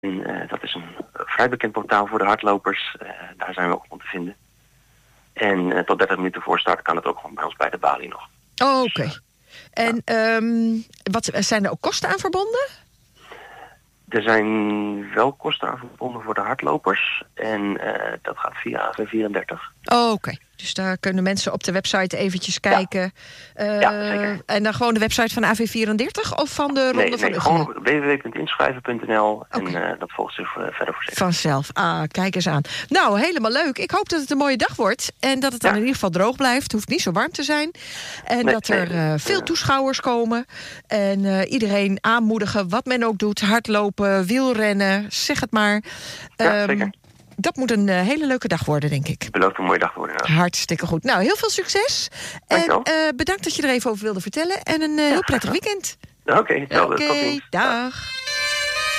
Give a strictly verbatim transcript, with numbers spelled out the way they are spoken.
uh, dat is een vrij bekend portaal voor de hardlopers. Uh, daar zijn we ook om te vinden. En uh, tot dertig minuten voor start kan het ook gewoon bij ons bij de balie nog. Oh, oké. Okay. En ja. um, wat, zijn er ook kosten aan verbonden? Er zijn wel kosten aan verbonden voor de hardlopers. En uh, dat gaat via A V vierendertig. Oh, oké. Okay. Dus daar kunnen mensen op de website eventjes kijken. Ja, uh, ja zeker. En dan gewoon de website van A V vierendertig of van de Ronde nee, van nee, Ugchelen? Gewoon w w w punt inschrijven punt n l en okay. uh, dat volgt zich uh, verder voor zich. Vanzelf. Ah, kijk eens aan. Nou, helemaal leuk. Ik hoop dat het een mooie dag wordt. En dat het dan ja. in ieder geval droog blijft. Het hoeft niet zo warm te zijn. En nee, dat er nee, uh, veel toeschouwers komen. En uh, iedereen aanmoedigen wat men ook doet. Hardlopen, wielrennen, zeg het maar. Ja, um, zeker. Dat moet een uh, hele leuke dag worden, denk ik. Belooft een mooie dag te worden. Nou. Hartstikke goed. Nou, heel veel succes. Dankjewel. En uh, bedankt dat je er even over wilde vertellen. En een uh, ja, heel prettig weekend. Oké, okay, Oké, okay, dag.